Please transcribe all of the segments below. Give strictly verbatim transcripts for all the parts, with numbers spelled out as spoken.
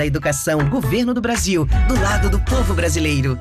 da Educação, Governo do Brasil, do lado do povo brasileiro.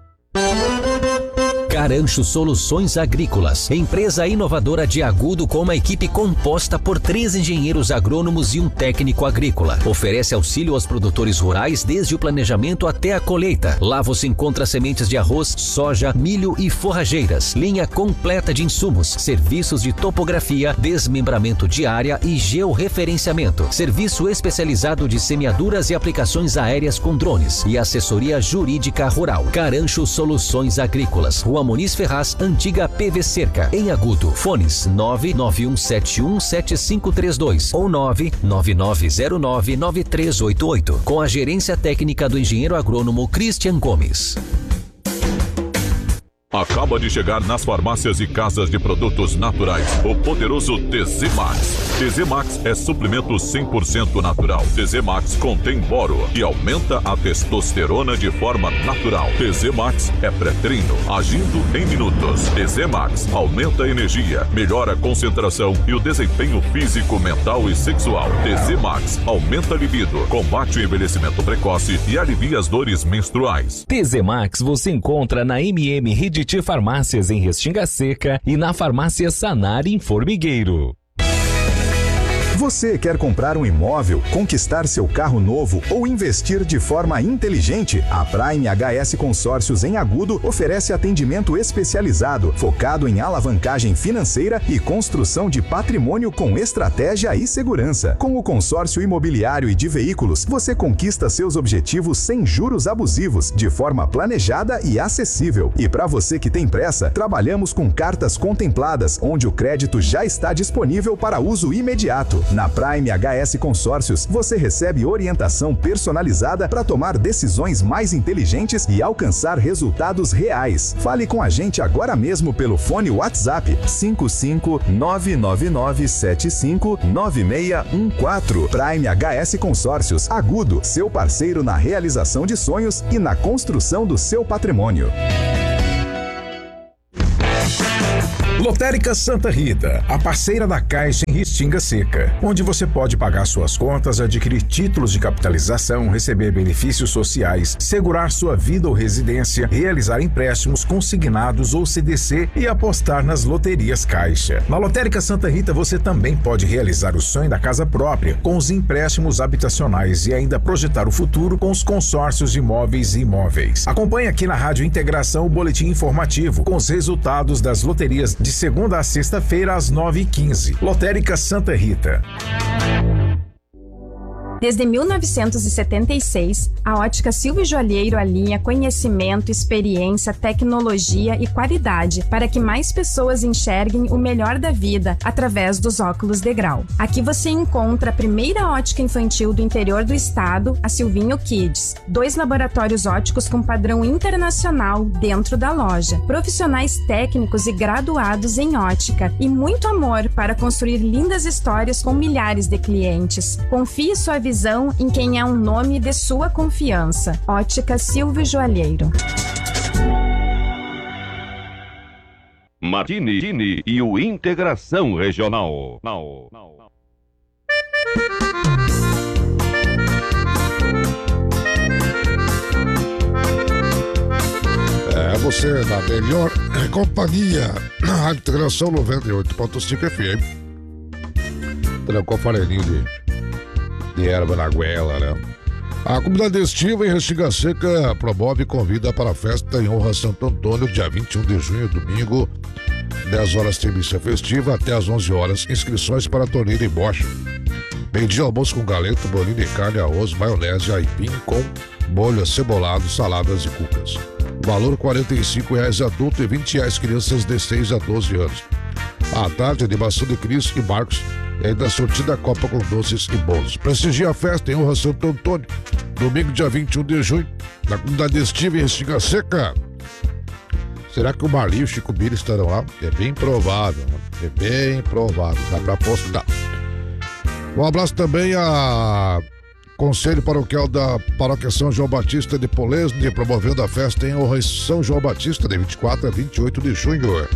Carancho Soluções Agrícolas, empresa inovadora de Agudo com uma equipe composta por três engenheiros agrônomos e um técnico agrícola. Oferece auxílio aos produtores rurais desde o planejamento até a colheita. Lá você encontra sementes de arroz, soja, milho e forrageiras, linha completa de insumos, serviços de topografia, desmembramento de área e georreferenciamento, serviço especializado de semeaduras e aplicações aéreas com drones e assessoria jurídica rural. Carancho Soluções Agrícolas, Rua Muniz Ferraz, antiga P V Cerca, em Agudo. Fones nove nove um sete um sete cinco três dois ou nove nove nove zero nove nove três oito oito, com a gerência técnica do engenheiro agrônomo Christian Gomes. Acaba de chegar nas farmácias e casas de produtos naturais o poderoso T Z Max. T Z Max é suplemento cem por cento natural. T Z Max contém boro e aumenta a testosterona de forma natural. T Z Max é pré-treino, agindo em minutos. T Z Max aumenta a energia, melhora a concentração e o desempenho físico, mental e sexual. T Z Max aumenta a libido, combate o envelhecimento precoce e alivia as dores menstruais. T Z Max você encontra na M M Rede Farmácias em Restinga Seca e na Farmácia Sanar em Formigueiro. Você quer comprar um imóvel, conquistar seu carro novo ou investir de forma inteligente? A Prime H S Consórcios em Agudo oferece atendimento especializado, focado em alavancagem financeira e construção de patrimônio com estratégia e segurança. Com o consórcio imobiliário e de veículos, você conquista seus objetivos sem juros abusivos, de forma planejada e acessível. E para você que tem pressa, trabalhamos com cartas contempladas, onde o crédito já está disponível para uso imediato. Na Prime H S Consórcios, você recebe orientação personalizada para tomar decisões mais inteligentes e alcançar resultados reais. Fale com a gente agora mesmo pelo fone WhatsApp cinco cinco nove nove nove sete cinco nove seis um quatro. Prime H S Consórcios, Agudo, seu parceiro na realização de sonhos e na construção do seu patrimônio. Lotérica Santa Rita, a parceira da Caixa em Restinga Seca, onde você pode pagar suas contas, adquirir títulos de capitalização, receber benefícios sociais, segurar sua vida ou residência, realizar empréstimos consignados ou C D C e apostar nas loterias Caixa. Na Lotérica Santa Rita você também pode realizar o sonho da casa própria com os empréstimos habitacionais e ainda projetar o futuro com os consórcios de imóveis e imóveis. Acompanhe aqui na Rádio Integração o boletim informativo com os resultados das loterias de segunda a sexta-feira às nove e quinze. Lotérica Santa Rita. Desde mil novecentos e setenta e seis, a Ótica Silvio Joalheiro alinha conhecimento, experiência, tecnologia e qualidade para que mais pessoas enxerguem o melhor da vida através dos óculos de grau. Aqui você encontra a primeira ótica infantil do interior do estado, a Silvinho Kids, dois laboratórios óticos com padrão internacional dentro da loja, profissionais técnicos e graduados em ótica e muito amor para construir lindas histórias com milhares de clientes. Confie sua visão em quem é um nome de sua confiança. Ótica Silvio Joalheiro. Martini e o Integração Regional. É você da melhor companhia, a Integração noventa e oito ponto cinco F M. Trancou farelinho de de erva na goela, né? A comunidade estiva em Restinga Seca promove e convida para a festa em honra a Santo Antônio, dia vinte e um de junho, domingo, dez horas tem missa festiva, até às onze horas, inscrições para torneio e bocha. Meio-dia, almoço com galeto, bolinho de carne, arroz, maionese, aipim com molho cebolado, saladas e cucas. Valor quarenta e cinco reais adulto e vinte reais crianças de seis a doze anos. À tarde, animação de Cris e Marcos e ainda sortida Copa com doces e bolos. Prestigia a festa em honra a Santo Antônio, domingo, dia vinte e um de junho, na comunidade estiva em Restinga Seca. Será que o Marlinho e o Chico Bira estarão lá? É bem provável, né? É bem provável, dá pra apostar. Um abraço também a Conselho Paroquial da Paróquia São João Batista de Polesne, promovendo a festa em honra a São João Batista, de vinte e quatro a vinte e oito de junho.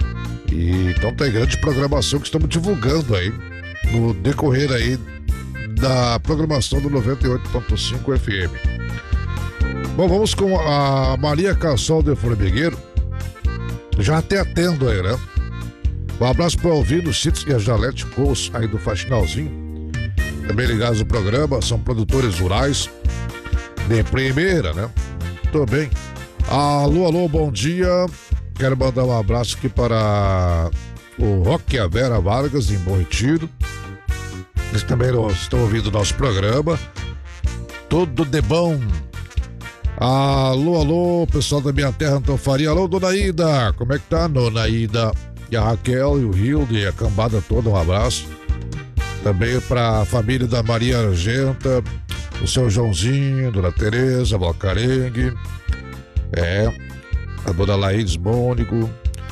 E então tem grande programação que estamos divulgando aí no decorrer aí da programação do noventa e oito ponto cinco F M. Bom, vamos com a Maria Cassol de Formigueiro, já até atendo aí, né? Um abraço para o Alvino Cites e a Jalete Cous aí do Faxinalzinho, também ligados no programa, são produtores rurais de primeira, né? Tô bem. Alô, alô, bom dia. Quero mandar um abraço aqui para o Roque e a Vera Vargas em Bom Retiro. Eles também estão ouvindo o nosso programa. Tudo de bom. Alô, alô, pessoal da minha terra, Antão Faria. Alô, dona Ida, como é que tá, dona Ida? E a Raquel e o Hildo e a cambada toda, um abraço. Também para a família da Maria Argenta, o seu Joãozinho, dona Tereza, Valcarengue, é, a dona Laís Mônico,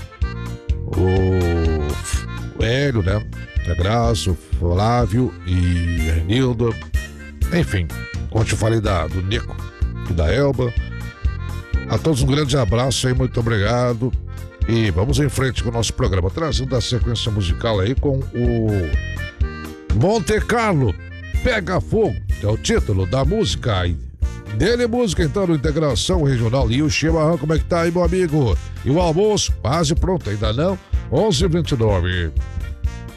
o Hélio, né? A Graça, o Flávio e a Renilda. Enfim, como eu falei da, do Nico e da Elba. A todos um grande abraço aí, muito obrigado. E vamos em frente com o nosso programa, trazendo a sequência musical aí com o Monte Carlo Pega Fogo, é o título da música aí. Dele música então no Integração Regional. E o chimarrão, como é que tá aí, meu amigo? E o almoço, quase pronto, ainda não? onze e vinte e nove.